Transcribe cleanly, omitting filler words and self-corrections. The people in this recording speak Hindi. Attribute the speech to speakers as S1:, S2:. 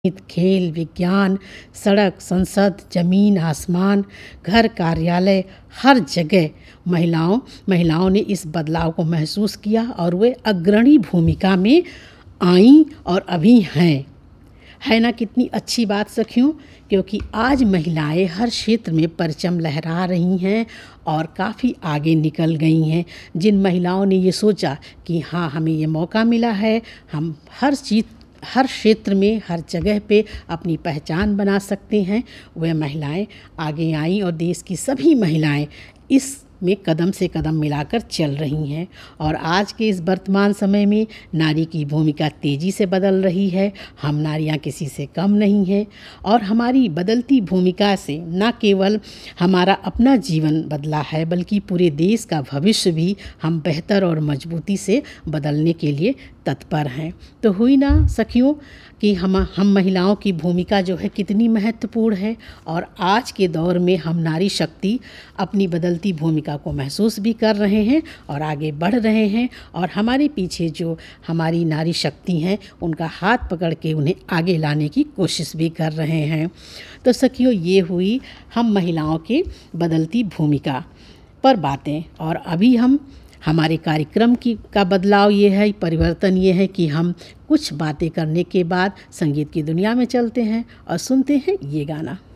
S1: खेल, विज्ञान, सड़क, संसद, जमीन, आसमान, घर, कार्यालय, हर जगह महिलाओं ने इस बदलाव को महसूस किया और वे अग्रणी भूमिका में आईं और अभी हैं। है ना कितनी अच्छी बात सखियों, क्योंकि आज महिलाएं हर क्षेत्र में परचम लहरा रही हैं और काफ़ी आगे निकल गई हैं। जिन महिलाओं ने ये सोचा कि हाँ, हमें ये मौका मिला है, हम हर क्षेत्र में, हर जगह पे अपनी पहचान बना सकते हैं, वह महिलाएं आगे आईं और देश की सभी महिलाएं इस में कदम से कदम मिलाकर चल रही हैं। और आज के इस वर्तमान समय में नारी की भूमिका तेज़ी से बदल रही है। हम नारियां किसी से कम नहीं हैं और हमारी बदलती भूमिका से न केवल हमारा अपना जीवन बदला है, बल्कि पूरे देश का भविष्य भी हम बेहतर और मजबूती से बदलने के लिए तत्पर हैं। तो हुई ना सखियों कि हम महिलाओं की भूमिका जो है कितनी महत्वपूर्ण है, और आज के दौर में हम नारी शक्ति अपनी बदलती भूमिका को महसूस भी कर रहे हैं और आगे बढ़ रहे हैं, और हमारे पीछे जो हमारी नारी शक्ति हैं उनका हाथ पकड़ के उन्हें आगे लाने की कोशिश भी कर रहे हैं। तो सखियों, ये हुई हम महिलाओं के बदलती भूमिका पर बातें। और अभी हमारे कार्यक्रम का बदलाव ये है, परिवर्तन ये है कि हम कुछ बातें करने के बाद संगीत की दुनिया में चलते हैं और सुनते हैं ये गाना।